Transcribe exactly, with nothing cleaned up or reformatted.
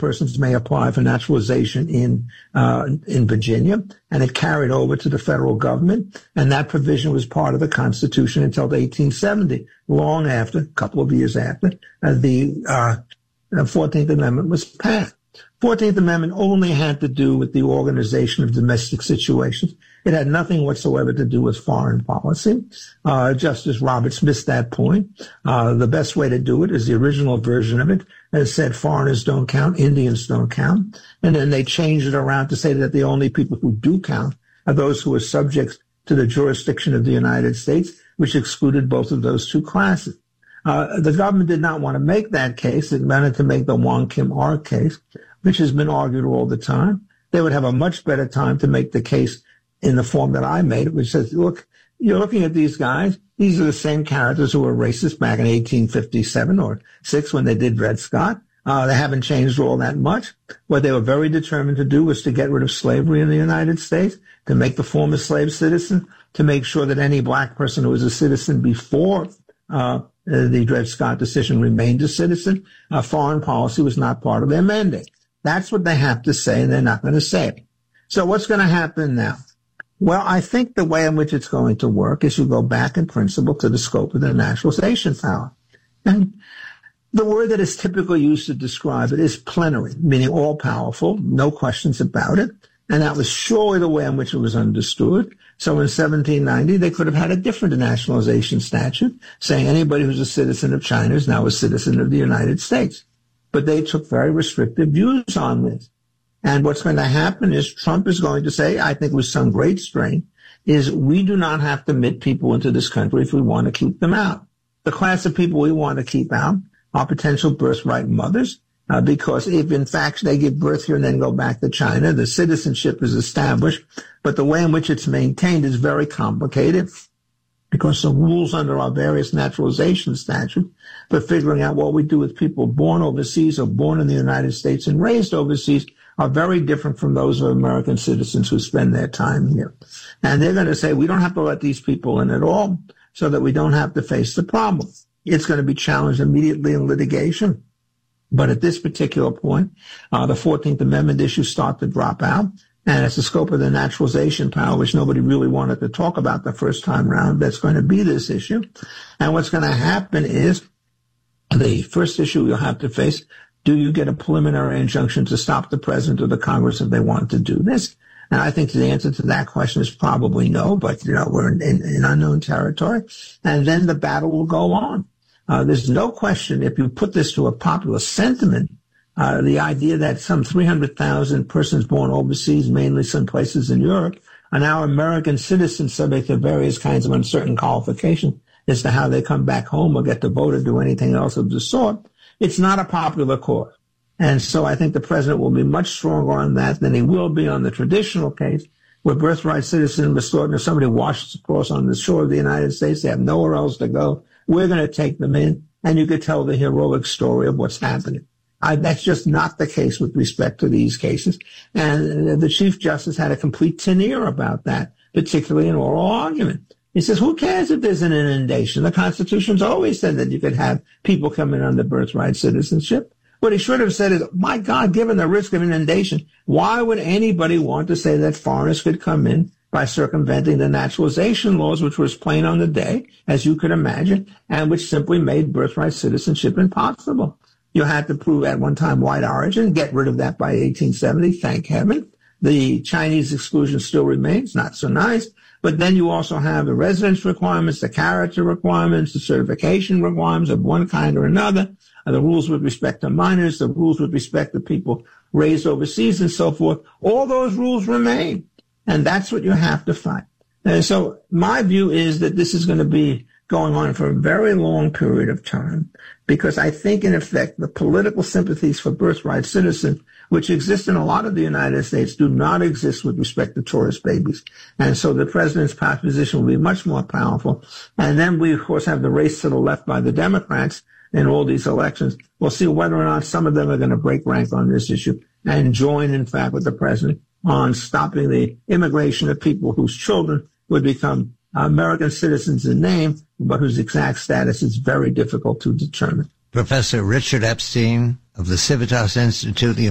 persons may apply for naturalization in uh, in Virginia, and it carried over to the federal government. And that provision was part of the Constitution until eighteen seventy, long after, a couple of years after, uh, the uh, fourteenth Amendment was passed. fourteenth Amendment only had to do with the organization of domestic situations. It had nothing whatsoever to do with foreign policy. Uh, Justice Roberts missed that point. Uh, the best way to do it is the original version of it that said foreigners don't count, Indians don't count. And then they changed it around to say that the only people who do count are those who are subject to the jurisdiction of the United States, which excluded both of those two classes. Uh, the government did not want to make that case. It wanted to make the Wong Kim Ark case, which has been argued all the time. They would have a much better time to make the case in the form that I made it, which says, look, you're looking at these guys. These are the same characters who were racist back in eighteen fifty-seven or six when they did Dred Scott. Uh, they haven't changed all that much. What they were very determined to do was to get rid of slavery in the United States, to make the former slave citizen, to make sure that any black person who was a citizen before uh, the Dred Scott decision remained a citizen. Uh, foreign policy was not part of their mandate. That's what they have to say, and they're not going to say it. So what's going to happen now? Well, I think the way in which it's going to work is you go back in principle to the scope of the naturalization power. And the word that is typically used to describe it is plenary, meaning all-powerful, no questions about it. And that was surely the way in which it was understood. So in seventeen ninety, they could have had a different nationalization statute saying anybody who's a citizen of China is now a citizen of the United States. But they took very restrictive views on this. And what's going to happen is Trump is going to say, I think with some great strength, is we do not have to admit people into this country if we want to keep them out. The class of people we want to keep out are potential birthright mothers, uh, because if in fact they give birth here and then go back to China, the citizenship is established, but the way in which it's maintained is very complicated because the rules under our various naturalization statutes for figuring out what we do with people born overseas or born in the United States and raised overseas are very different from those of American citizens who spend their time here. And they're going to say, we don't have to let these people in at all so that we don't have to face the problem. It's going to be challenged immediately in litigation. But at this particular point, uh, the fourteenth Amendment issues start to drop out. And it's the scope of the naturalization power, which nobody really wanted to talk about the first time round, that's going to be this issue. And what's going to happen is the first issue you'll have to face, do you get a preliminary injunction to stop the president or the Congress if they want to do this? And I think the answer to that question is probably no, but, you know, we're in, in, in unknown territory. And then the battle will go on. Uh, there's no question, if you put this to a popular sentiment, uh, the idea that some three hundred thousand persons born overseas, mainly some places in Europe, are now American citizens subject to various kinds of uncertain qualifications as to how they come back home or get to vote or do anything else of the sort. It's not a popular cause. And so I think the president will be much stronger on that than he will be on the traditional case where birthright citizen restored, and if somebody washes across on the shore of the United States, they have nowhere else to go. We're going to take them in, and you could tell the heroic story of what's happening. I, that's just not the case with respect to these cases. And the Chief Justice had a complete tin ear about that, particularly in oral argument. He says, who cares if there's an inundation? The Constitution's always said that you could have people come in under birthright citizenship. What he should have said is, my God, given the risk of inundation, why would anybody want to say that foreigners could come in by circumventing the naturalization laws, which was plain on the day, as you could imagine, and which simply made birthright citizenship impossible? You had to prove at one time white origin, get rid of that by eighteen seventy, thank heaven. The Chinese exclusion still remains, not so nice. But then you also have the residence requirements, the character requirements, the certification requirements of one kind or another, the rules with respect to minors, the rules with respect to people raised overseas and so forth. All those rules remain. And that's what you have to fight. And so my view is that this is going to be going on for a very long period of time, because I think, in effect, the political sympathies for birthright citizens, which exist in a lot of the United States, do not exist with respect to tourist babies. And so the president's position will be much more powerful. And then we, of course, have the race to the left by the Democrats in all these elections. We'll see whether or not some of them are going to break rank on this issue and join, in fact, with the president on stopping the immigration of people whose children would become American citizens in name, but whose exact status is very difficult to determine. Professor Richard Epstein of the Civitas Institute, the